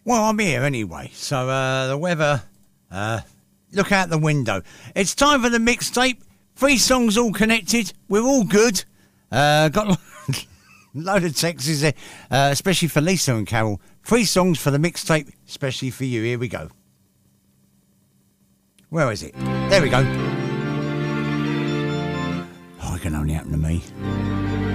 Well, I'm here anyway, so the weather, look out the window. It's time for the mixtape. 3 songs all connected. We're all good. Got a load of texts there, especially for Lisa and Carol. 3 songs for the mixtape, especially for you. Here we go. Where is it? There we go. Oh, it can only happen to me.